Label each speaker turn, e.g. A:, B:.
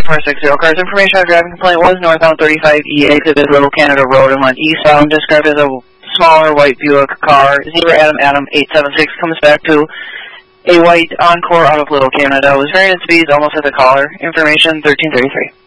A: 3460. Cars information on driving complaint was northbound 35E, exited Little Canada Road and went eastbound, described as a smaller white Buick car. Zebra Adam 876 comes back to a white Encore out of Little Canada. Was varying in speeds almost at the caller. Information 1333.